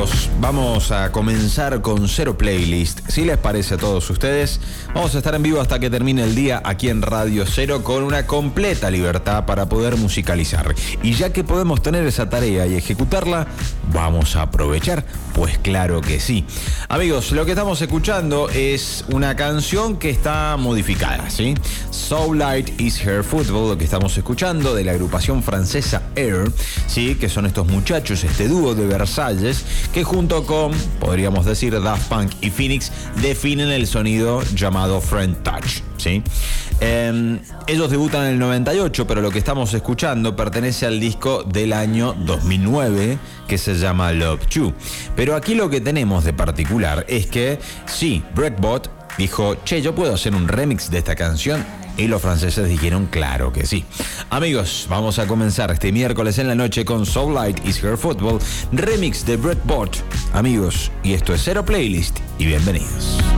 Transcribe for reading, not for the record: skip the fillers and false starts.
amigos, vamos a comenzar con Cero Playlist. Si les parece a todos ustedes, vamos a estar en vivo hasta que termine el día aquí en Radio Cero con una completa libertad para poder musicalizar. Y ya que podemos tener esa tarea y ejecutarla, vamos a aprovechar, pues claro que sí. Amigos, lo que estamos escuchando es una canción que está modificada, ¿sí? So Light Is Her Football, lo que estamos escuchando de la agrupación francesa Air, ¿sí? Que son estos muchachos, este dúo de Versalles, que junto con, podríamos decir, Daft Punk y Phoenix, definen el sonido llamado French Touch, ¿sí? Ellos debutan en el 98, pero lo que estamos escuchando pertenece al disco del año 2009, que se llama Love You. Pero aquí lo que tenemos de particular es que, sí, Breakbot dijo, che, ¿yo puedo hacer un remix de esta canción? Y los franceses dijeron, claro que sí. Amigos, vamos a comenzar este miércoles en la noche con So Light Is Her Football, remix de Breakbot. Amigos, y esto es Cero Playlist, y bienvenidos.